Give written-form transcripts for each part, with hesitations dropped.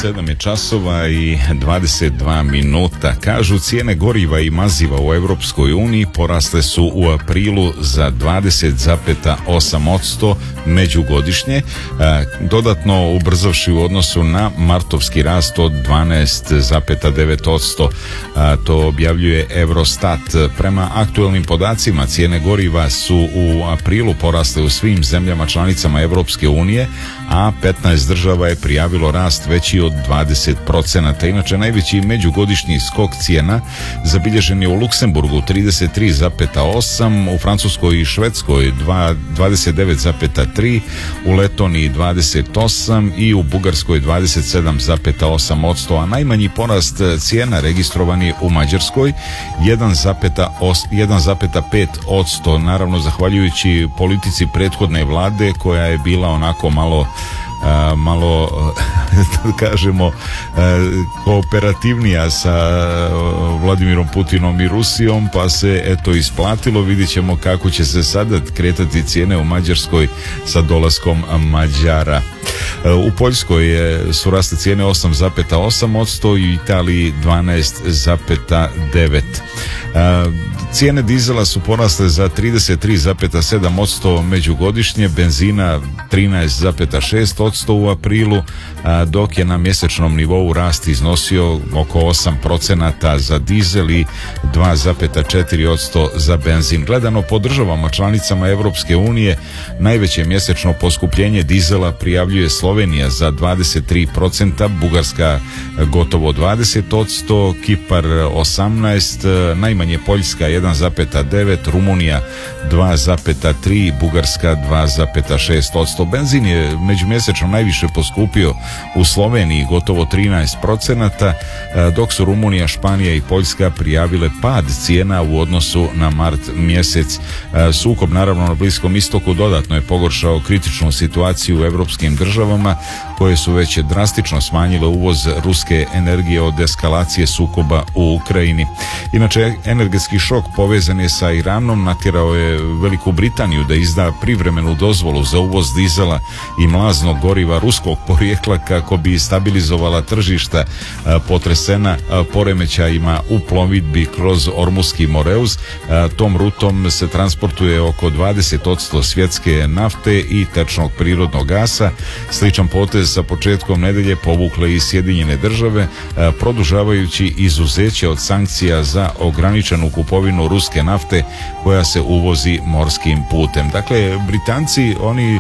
7 je časova i 22 minuta. Kažu, cijene goriva i maziva u Europskoj uniji porasle su u aprilu za 20,8% međugodišnje, dodatno ubrzavši u odnosu na martovski rast od 12,9%. To objavljuje Eurostat. Prema aktualnim podacima, cijene goriva su u aprilu porasle u svim zemljama članicama Europske unije, a 15 država je prijavilo rast veći od 20%. Inače, najveći međugodišnji skok cijena zabilježen je u Luksemburgu 33,8%, u Francuskoj i Švedskoj 29,3%, u Letoniji 28% i u Bugarskoj 27,8%, a najmanji porast cijena registrovan je u Mađarskoj 1,5%, naravno zahvaljujući politici prethodne vlade koja je bila onako malo da kažemo kooperativnija sa Vladimirom Putinom i Rusijom, pa se eto isplatilo. Vidjet ćemo kako će se sada kretati cijene u Mađarskoj sa dolaskom Mađara. U Poljskoj su rasle cijene 8,8% i u Italiji 12,9%. Cijene dizela su porasle za 33,7% međugodišnje, benzina 13,6% u aprilu, dok je na mjesečnom nivou rast iznosio oko 8% za dizel i 2,4% za benzin. Gledano po državama članicama Europske unije, najveće mjesečno poskupljenje dizela prijavljuje Slovenija za 23%, Bugarska gotovo 20%, Kipar 18%, najmanje Poljska 1,9%, Rumunija 2,3%, Bugarska 2,6%. Benzin je međumjesečno najviše poskupio u Sloveniji gotovo 13%, dok su Rumunija, Španija i Poljska prijavile pad cijena u odnosu na mart mjesec. Sukob naravno na Bliskom istoku dodatno je pogoršao kritičnu situaciju u europskim državama koje su već drastično smanjile uvoz ruske energije od eskalacije sukoba u Ukrajini. Inače, energetski šok povezan je sa Iranom, natjerao je Veliku Britaniju da izda privremenu dozvolu za uvoz dizela i mlaznog goriva ruskog porijekla kako bi stabilizovala tržišta potresena poremećajima u plovidbi kroz Ormuski Moreus. Tom rutom se transportuje oko 20% svjetske nafte i tečnog prirodnog gasa. Sličan potez sa početkom nedelje povukle i Sjedinjene države, produžavajući izuzeće od sankcija za ograničenu kupovinu ruske nafte koja se uvozi morskim putem. Dakle, Britanci, oni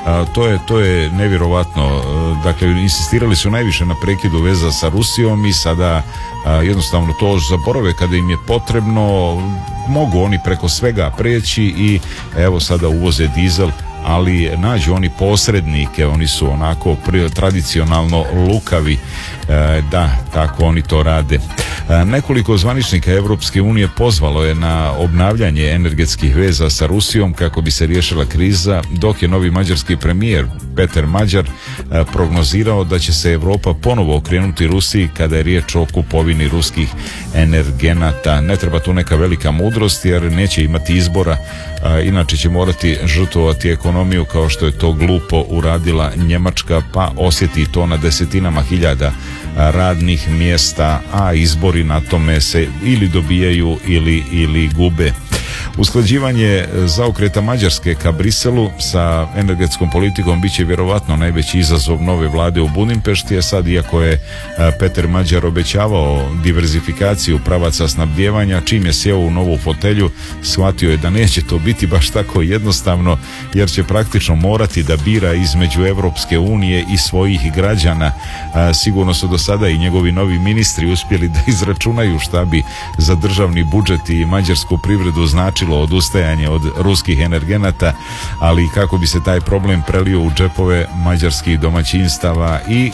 to je nevjerovatno. Dakle, insistirali su najviše na prekidu veza sa Rusijom i sada jednostavno to zaborave kada im je potrebno. Mogu oni preko svega preći i evo sada uvoze dizel, ali nađu oni posrednike, oni su onako tradicionalno lukavi, da, tako oni to rade. Nekoliko zvaničnika Europske unije pozvalo je na obnavljanje energetskih veza sa Rusijom kako bi se riješila kriza, dok je novi mađarski premijer Peter Mađar prognozirao da će se Europa ponovo okrenuti Rusiji kada je riječ o kupovini ruskih energenata. Ne treba tu neka velika mudrost jer neće imati izbora, inače će morati žrtvovati ekonomiju kao što je to glupo uradila Njemačka, pa osjeti to na desetinama hiljada radnih mjesta, a izbori na tome se ili dobijaju ili gube. Usklađivanje zaokreta Mađarske ka Briselu sa energetskom politikom biće vjerovatno najveći izazov nove vlade u Budimpešti, a sad iako je Peter Mađar obećavao diverzifikaciju pravaca snabdijevanja, čim je sjeo u novu fotelju, shvatio je da neće to biti baš tako jednostavno, jer će praktično morati da bira između Europske unije i svojih građana. Sigurno su do sada i njegovi novi ministri uspjeli da izračunaju šta bi za državni budžet i mađarsku privredu značilo odustajanje od ruskih energenata, ali kako bi se taj problem prelio u džepove mađarskih domaćinstava i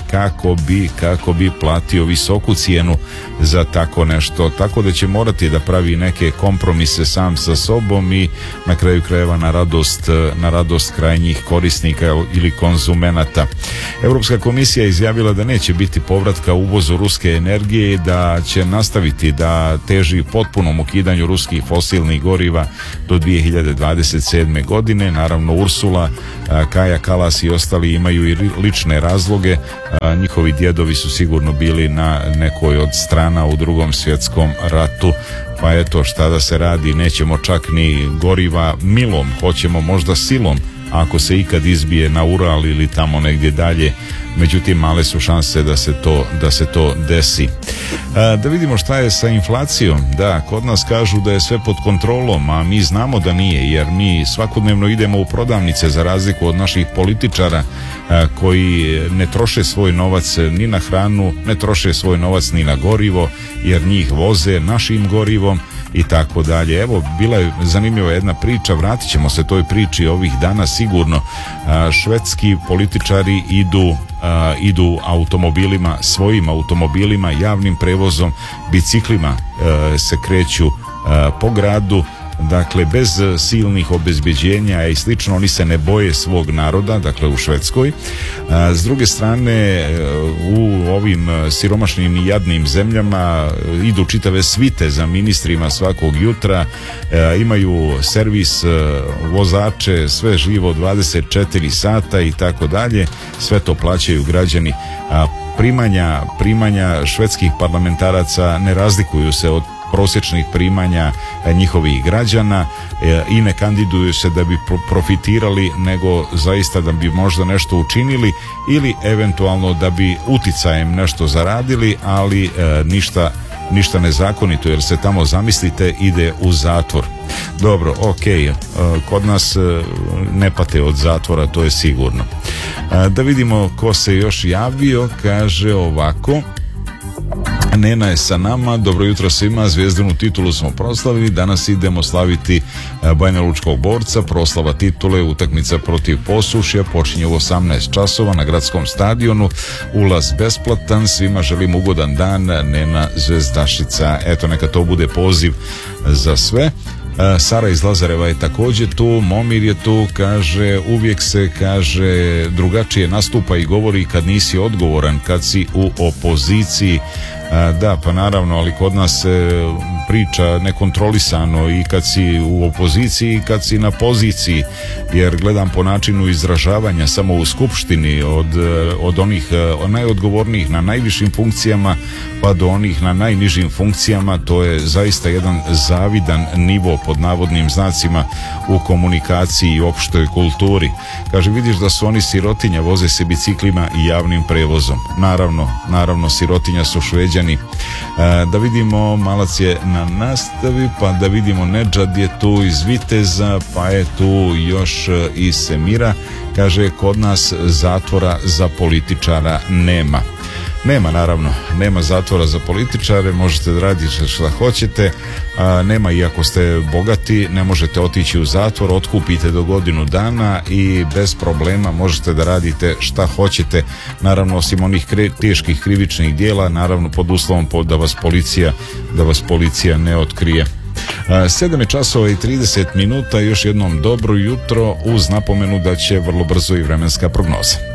kako bi platio visoku cijenu za tako nešto, tako da će morati da pravi neke kompromise sam sa sobom i na kraju krajeva na radost krajnjih korisnika ili konzumenata. Europska komisija je izjavila da neće biti povratka uvozu ruske energije i da će nastaviti da teži potpunom ukidanju ruskih fosilnih goriva država do 2027. godine. Naravno Ursula, Kaja Kalas i ostali imaju i lične razloge. Njihovi djedovi su sigurno bili na nekoj od strana u Drugom svjetskom ratu, pa eto šta da se radi, nećemo čak ni goriva milom, hoćemo možda silom ako se ikad izbije na Ural ili tamo negdje dalje, međutim male su šanse da se to desi. Da vidimo šta je sa inflacijom. Da, kod nas kažu da je sve pod kontrolom, a mi znamo da nije, jer mi svakodnevno idemo u prodavnice, za razliku od naših političara koji ne troše svoj novac ni na hranu, ne troše svoj novac ni na gorivo, jer njih voze našim gorivom i tako dalje. Evo, bila je zanimljiva jedna priča, vratit ćemo se toj priči ovih dana sigurno. Švedski političari idu automobilima, svojim automobilima, javnim prevozom, biciklima se kreću po gradu, dakle bez silnih obezbeđenja i slično. Oni se ne boje svog naroda, dakle u Švedskoj. S druge strane, u ovim siromašnim i jadnim zemljama idu čitave svite za ministrima svakog jutra, imaju servis, vozače, sve živo 24 sata i tako dalje. Sve to plaćaju građani. Primanja švedskih parlamentaraca ne razlikuju se od prosječnih primanja njihovih građana i ne kandiduju se da bi profitirali, nego zaista da bi možda nešto učinili ili eventualno da bi uticajem nešto zaradili, ali ništa nezakonito, jer se tamo, zamislite, ide u zatvor. Dobro, ok, kod nas ne pate od zatvora, to je sigurno. Da vidimo ko se još javio. Kaže ovako: Nena je sa nama, dobro jutro svima, zvijezdanu titulu smo proslavili, danas idemo slaviti Banjalučkog borca, proslava titule, utakmica protiv Posušja, počinje u 18 časova na gradskom stadionu, ulaz besplatan, svima želim ugodan dan, Nena Zvezdašica. Eto, neka to bude poziv za sve. Sara iz Lazareva je također tu, Momir je tu, kaže uvijek se, kaže, drugačije nastupa i govori kad nisi odgovoran, kad si u opoziciji. Da, pa naravno, ali kod nas se priča nekontrolisano i kad si u opoziciji i kad si na poziciji, jer gledam po načinu izražavanja samo u skupštini od onih najodgovornijih na najvišim funkcijama pa do onih na najnižim funkcijama, to je zaista jedan zavidan nivo pod navodnim znacima u komunikaciji i opštoj kulturi. Kaže, vidiš da su oni sirotinja, voze se biciklima i javnim prevozom. Naravno, sirotinja su Šveđani. Da vidimo, Malac je na nastavi, pa da vidimo, Nedžad je tu iz Viteza, pa je tu još iz Semira. Kaže, kod nas zatvora za političara nema. Naravno, nema zatvora za političare, možete da radite šta hoćete, nema, i ako ste bogati ne možete otići u zatvor, otkupite do godinu dana i bez problema možete da radite šta hoćete, naravno osim onih teških krivičnih dijela, naravno pod uslovom da vas policija ne otkrije. 7:30, još jednom dobro jutro uz napomenu da će vrlo brzo i vremenska prognoza.